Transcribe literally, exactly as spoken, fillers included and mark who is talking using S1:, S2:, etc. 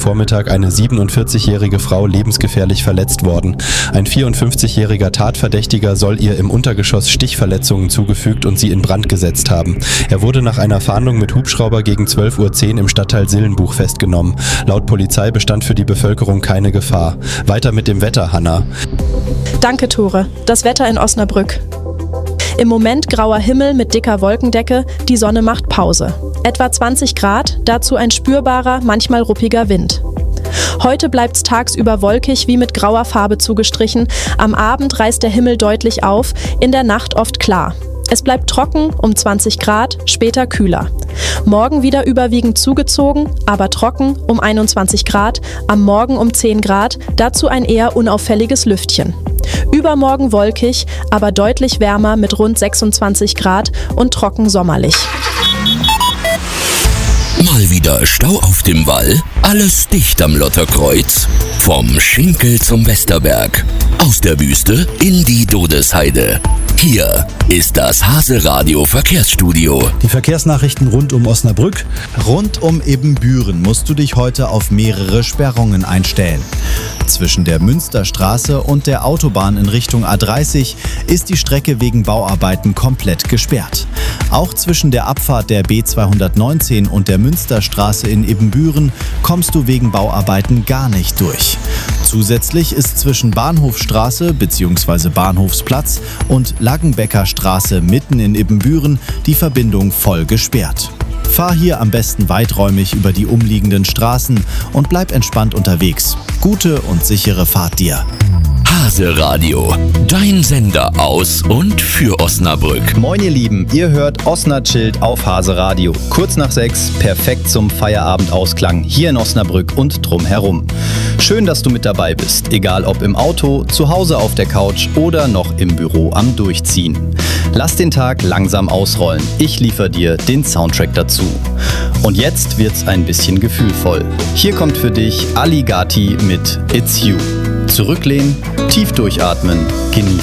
S1: Vormittag eine siebenundvierzigjährige Frau lebensgefährlich verletzt worden. Ein vierundfünfzigjähriger Tatverdächtiger soll ihr im Untergeschoss Stichverletzungen zugefügt und sie in Brand gesetzt haben. Er wurde nach einer Fahndung mit Hubschrauber gegen zwölf Uhr zehn im Stadtteil Sillenbuch festgenommen. Laut Polizei bestand für die Bevölkerung keine Gefahr. Weiter mit dem Wetter, Hanna.
S2: Danke, Tore. Das Wetter in Osnabrück. Im Moment grauer Himmel mit dicker Wolkendecke, die Sonne macht Pause. Etwa zwanzig Grad, dazu ein spürbarer, manchmal ruppiger Wind. Heute bleibt's tagsüber wolkig wie mit grauer Farbe zugestrichen, am Abend reißt der Himmel deutlich auf, in der Nacht oft klar. Es bleibt trocken, um zwanzig Grad, später kühler. Morgen wieder überwiegend zugezogen, aber trocken, um einundzwanzig Grad, am Morgen um zehn Grad, dazu ein eher unauffälliges Lüftchen. Übermorgen wolkig, aber deutlich wärmer mit rund sechsundzwanzig Grad und trocken sommerlich.
S3: Mal wieder Stau auf dem Wall, alles dicht am Lotterkreuz. Vom Schinkel zum Westerberg, aus der Wüste in die Dodesheide. Hier ist das Hase-Radio Verkehrsstudio.
S4: Die Verkehrsnachrichten rund um Osnabrück. Rund um Ibbenbüren musst du dich heute auf mehrere Sperrungen einstellen. Zwischen der Münsterstraße und der Autobahn in Richtung A dreißig ist die Strecke wegen Bauarbeiten komplett gesperrt. Auch zwischen der Abfahrt der B zweihundertneunzehn und der Münsterstraße in Ibbenbüren kommst du wegen Bauarbeiten gar nicht durch. Zusätzlich ist zwischen Bahnhofstraße bzw. Bahnhofsplatz und Laggenbecker Straße mitten in Ibbenbüren die Verbindung voll gesperrt. Fahr hier am besten weiträumig über die umliegenden Straßen und bleib entspannt unterwegs. Gute und sichere Fahrt dir.
S3: Hase-Radio, dein Sender aus und für Osnabrück.
S5: Moin ihr Lieben, ihr hört Osna-Chillt auf Hase-Radio. Kurz nach sechs, perfekt zum Feierabendausklang hier in Osnabrück und drumherum. Schön, dass du mit dabei bist, egal ob im Auto, zu Hause auf der Couch oder noch im Büro am Durchziehen. Lass den Tag langsam ausrollen, ich liefere dir den Soundtrack dazu. Und jetzt wird's ein bisschen gefühlvoll. Hier kommt für dich Ali Ghati mit It's You. Zurücklehnen, tief durchatmen, genießen.